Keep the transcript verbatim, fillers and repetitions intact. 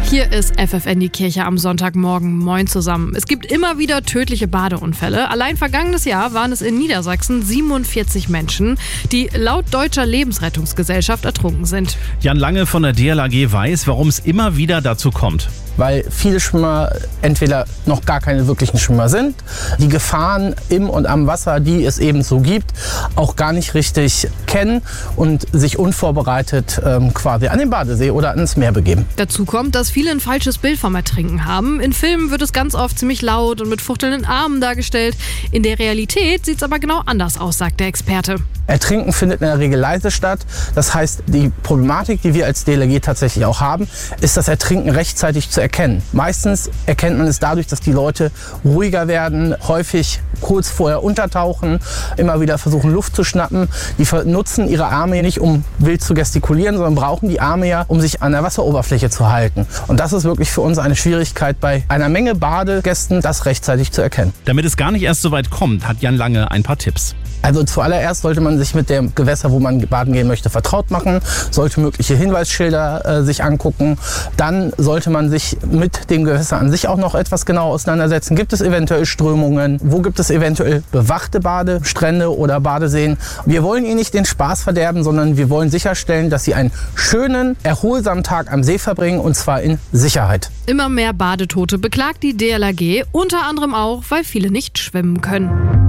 Hier ist F F N, die Kirche am Sonntagmorgen. Moin zusammen. Es gibt immer wieder tödliche Badeunfälle. Allein vergangenes Jahr waren es in Niedersachsen siebenundvierzig Menschen, die laut Deutscher Lebensrettungsgesellschaft ertrunken sind. Jan Lange von der D L R G weiß, warum es immer wieder dazu kommt. Weil viele Schwimmer entweder noch gar keine wirklichen Schwimmer sind, die Gefahren im und am Wasser, die es eben so gibt, auch gar nicht richtig kennen und sich unvorbereitet ähm, quasi an den Badesee oder ans Meer begeben. Dazu kommt, dass viele ein falsches Bild vom Ertrinken haben. In Filmen wird es ganz oft ziemlich laut und mit fuchtelnden Armen dargestellt. In der Realität sieht es aber genau anders aus, sagt der Experte. Ertrinken findet in der Regel leise statt. Das heißt, die Problematik, die wir als D L R G tatsächlich auch haben, ist das Ertrinken rechtzeitig zu erkennen. Meistens erkennt man es dadurch, dass die Leute ruhiger werden, häufig kurz vorher untertauchen, immer wieder versuchen Luft zu schnappen. Die nutzen ihre Arme nicht, um wild zu gestikulieren, sondern brauchen die Arme ja, um sich an der Wasseroberfläche zu halten. Und das ist wirklich für uns eine Schwierigkeit, bei einer Menge Badegästen das rechtzeitig zu erkennen. Damit es gar nicht erst so weit kommt, hat Jan Lange ein paar Tipps. Also zuallererst sollte man sich mit dem Gewässer, wo man baden gehen möchte, vertraut machen, sollte mögliche Hinweisschilder äh, sich angucken. Dann sollte man sich mit dem Gewässer an sich auch noch etwas genauer auseinandersetzen. Gibt es eventuell Strömungen? Wo gibt es eventuell bewachte Badestrände oder Badeseen? Wir wollen Ihnen nicht den Spaß verderben, sondern wir wollen sicherstellen, dass Sie einen schönen, erholsamen Tag am See verbringen, und zwar in Sicherheit. Immer mehr Badetote beklagt die D L R G, unter anderem auch, weil viele nicht schwimmen können.